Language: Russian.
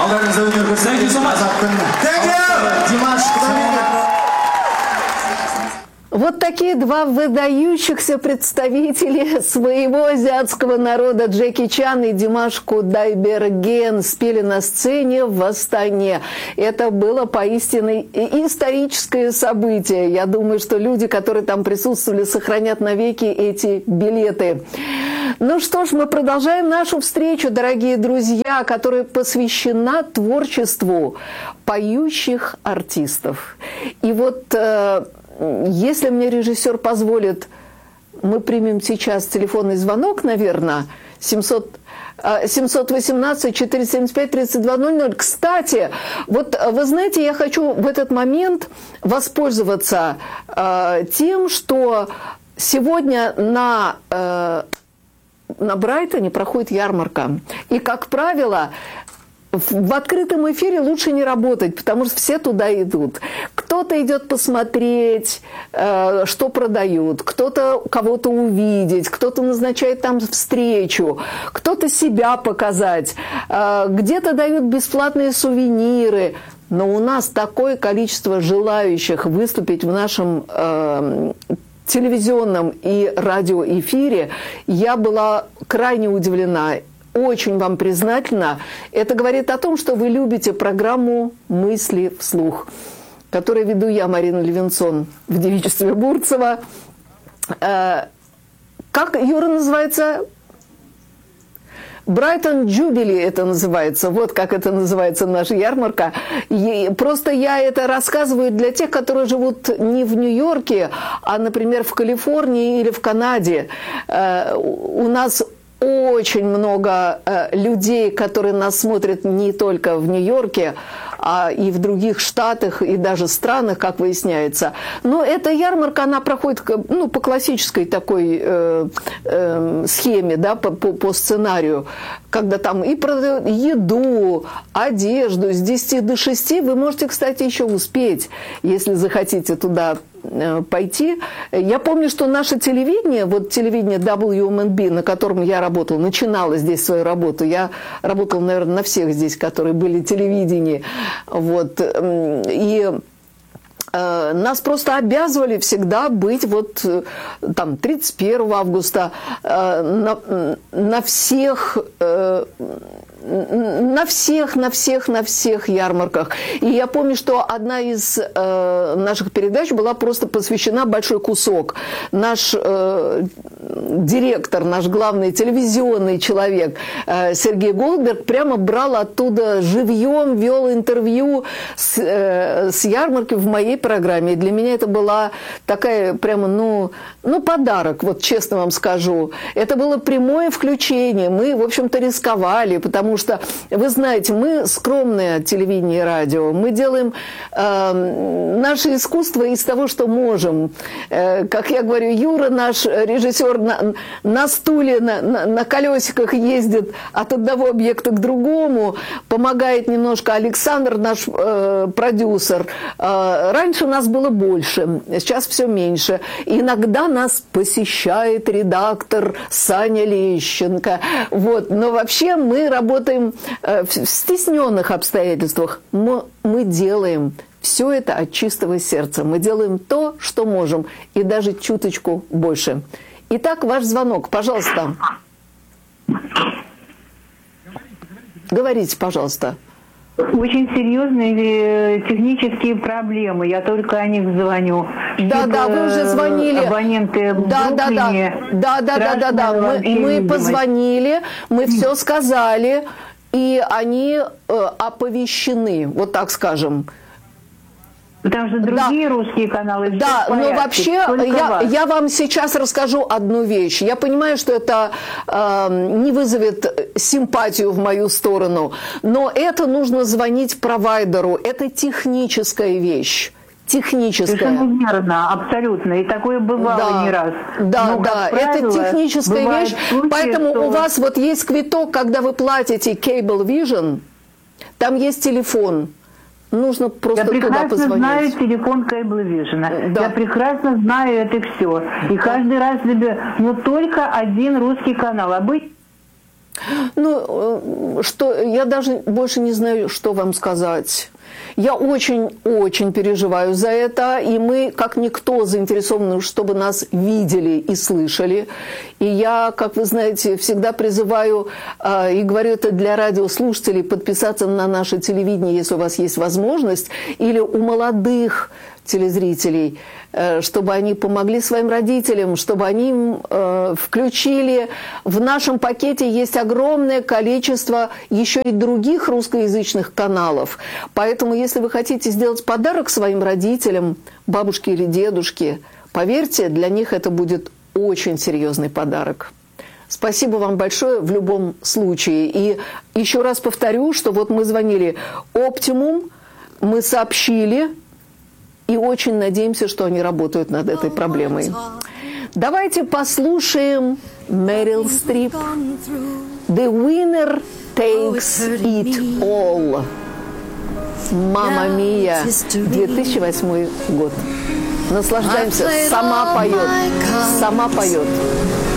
Алдарыңызда өнер көрсетіңіз. Thank you so much. Thank you. Димаш Құдайбергенов. Вот такие два выдающихся представителя своего азиатского народа, Джеки Чан и Димаш Кудайберген, спели на сцене в Астане. Это было поистине историческое событие. Я думаю, что люди, которые там присутствовали, сохранят навеки эти билеты. Ну что ж, мы продолжаем нашу встречу, дорогие друзья, которая посвящена творчеству поющих артистов. И вот... Если мне режиссер позволит, мы примем сейчас телефонный звонок, наверное, 718-475-3200. Кстати, вот вы знаете, я хочу в этот момент воспользоваться тем, что сегодня на Брайтоне проходит ярмарка. И, как правило, в открытом эфире лучше не работать, потому что все туда идут. Кто-то идет посмотреть, что продают, кто-то кого-то увидеть, кто-то назначает там встречу, кто-то себя показать, где-то дают бесплатные сувениры. Но у нас такое количество желающих выступить в нашем телевизионном и радиоэфире, я была крайне удивлена. Очень вам признательна. Это говорит о том, что вы любите программу «Мысли вслух», которую веду я, Марина Левинсон, в девичестве Бурцева. Как, Юра, называется? Брайтон Джубили это называется. Вот как это называется наша ярмарка. И просто я это рассказываю для тех, которые живут не в Нью-Йорке, а, например, в Калифорнии или в Канаде. У нас очень много людей, которые нас смотрят не только в Нью-Йорке, а и в других штатах, и даже странах, как выясняется. Но эта ярмарка, она проходит по классической такой схеме, да, по сценарию, когда там и продают еду, одежду с 10 до 6. Вы можете, кстати, еще успеть, если захотите туда пойти. Я помню, что наше телевидение, вот телевидение WMNB, на котором я работала, начинала здесь свою работу. Я работала, наверное, на всех здесь, которые были телевидение. Вот. И нас просто обязывали всегда быть вот там 31 августа на всех ярмарках. И я помню, что одна из наших передач была просто посвящена большой кусок. Наш директор, наш главный телевизионный человек Сергей Голдберг прямо брал оттуда живьем, вел интервью с ярмарки в моей программе. И для меня это была такая прямо, подарок, вот честно вам скажу. Это было прямое включение. Мы, в общем-то, рисковали, потому что, вы знаете, мы скромное телевидение и радио. Мы делаем наше искусство из того, что можем. Как я говорю, Юра, наш режиссер, на стуле, на колесиках ездит от одного объекта к другому, помогает немножко Александр, наш продюсер. Раньше нас было больше, сейчас все меньше. Иногда нас посещает редактор Саня Лещенко. Вот. Но вообще мы работаем в стесненных обстоятельствах. Мы делаем все это от чистого сердца. Мы делаем то, что можем, и даже чуточку больше. Итак, ваш звонок, пожалуйста. Говорите, пожалуйста. Очень серьезные технические проблемы. Я только о них звоню. Да, вы уже звонили. Абоненты в Бруклине. Да. Мы позвонили, мы все сказали, и они оповещены, вот так скажем. Там же другие русские каналы. Да, но вообще я вам сейчас расскажу одну вещь. Я понимаю, что это не вызовет симпатию в мою сторону, но это нужно звонить провайдеру. Это техническая вещь. Техническая. Совершенно верно, абсолютно. И такое бывало не раз. Да, это техническая вещь. Поэтому у вас вот есть квиток, когда вы платите Cable Vision, там есть телефон. Нужно просто туда позвонить. Я прекрасно знаю телефон Cablevision. Да. Я прекрасно знаю это все. И каждый раз только один русский канал. Ну, что, я даже больше не знаю, что вам сказать. Я очень-очень переживаю за это, и мы, как никто, заинтересованы, чтобы нас видели и слышали. И я, как вы знаете, всегда призываю, и говорю это для радиослушателей, подписаться на наше телевидение, если у вас есть возможность, или у молодых телезрителей, чтобы они помогли своим родителям, чтобы они включили. В нашем пакете есть огромное количество еще и других русскоязычных каналов. Поэтому, если вы хотите сделать подарок своим родителям, бабушке или дедушке, поверьте, для них это будет очень серьезный подарок. Спасибо вам большое в любом случае. И еще раз повторю, что вот мы звонили Optimum, мы сообщили, и очень надеемся, что они работают над этой проблемой. Давайте послушаем Мэрил Стрип. The winner takes it all. Мамма Мия, 2008 год. Наслаждаемся. Сама поет. Сама поет.